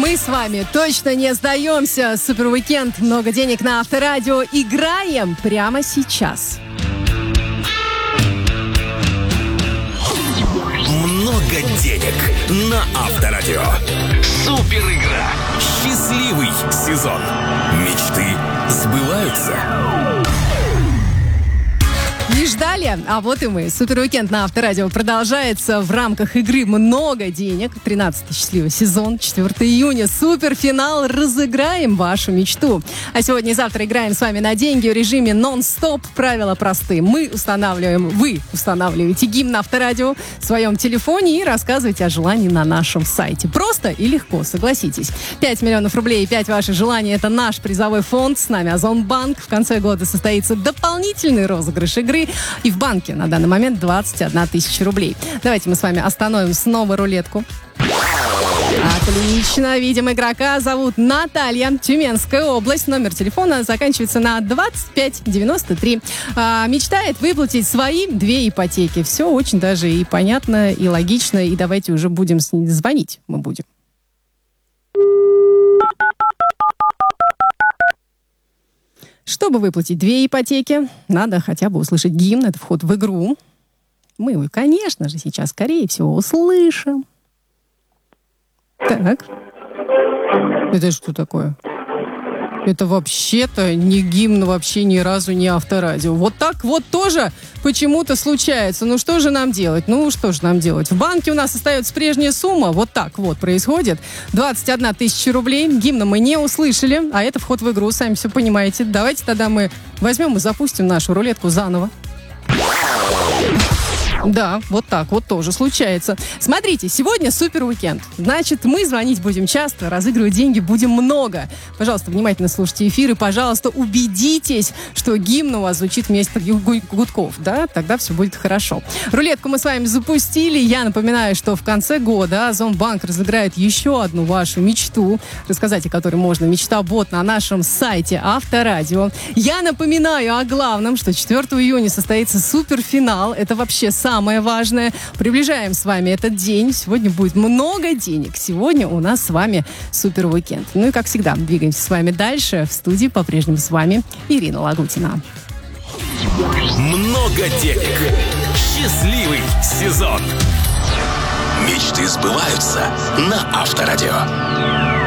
Мы с вами точно не сдаемся. Суперуикенд, много денег на Авторадио. Играем прямо сейчас. Много денег на Авторадио. Супер игра. Счастливый сезон. Мечты сбываются. Не ждали? А вот и мы. Суперуикенд на Авторадио продолжается в рамках игры «Много денег». 13-й счастливый сезон, 4 июня. Суперфинал. Разыграем вашу мечту. А сегодня и завтра играем с вами на деньги в режиме нон-стоп. Правила просты. Вы устанавливаете гимн Авторадио в своем телефоне и рассказываете о желании на нашем сайте. Просто и легко, согласитесь. 5 миллионов рублей и 5 ваших желаний – это наш призовой фонд. С нами Озонбанк. В конце года состоится дополнительный розыгрыш игры. И в банке на данный момент 21 тысяча рублей. Давайте мы с вами остановим снова рулетку. Отлично. Видим игрока. Зовут Наталья. Тюменская область. Номер телефона заканчивается на 2593. Мечтает выплатить свои 2 ипотеки. Все очень даже и понятно, и логично. И давайте уже будем с ней звонить. Мы будем. Чтобы выплатить 2 ипотеки, надо хотя бы услышать гимн. Это вход в игру. Мы его, конечно же, сейчас, скорее всего, услышим. Так. Это что такое? Это вообще-то не гимн, вообще ни разу не Авторадио. Вот так вот тоже почему-то случается. Ну что же нам делать? В банке у нас остается прежняя сумма. Вот так вот происходит. 21 тысяча рублей. Гимна мы не услышали. А это вход в игру, сами все понимаете. Давайте тогда мы возьмем и запустим нашу рулетку заново. Да, вот так вот тоже случается. Смотрите, сегодня суперуикенд. Значит, мы звонить будем часто, разыгрывать деньги будем много. Пожалуйста, внимательно слушайте эфир и, пожалуйста, убедитесь, что гимн у вас звучит вместо гудков, да? Тогда все будет хорошо. Рулетку мы с вами запустили. Я напоминаю, что в конце года Озонбанк разыграет еще одну вашу мечту, рассказать о которой можно, мечта-бот, на нашем сайте Авторадио. Я напоминаю о главном, что 4 июня состоится суперфинал. Это вообще самое важное. Приближаем с вами этот день. Сегодня будет много денег. Сегодня у нас с вами суперуикенд. Ну и, как всегда, двигаемся с вами дальше. В студии по-прежнему с вами Ирина Лагутина. Много денег. Счастливый сезон. Мечты сбываются на Авторадио.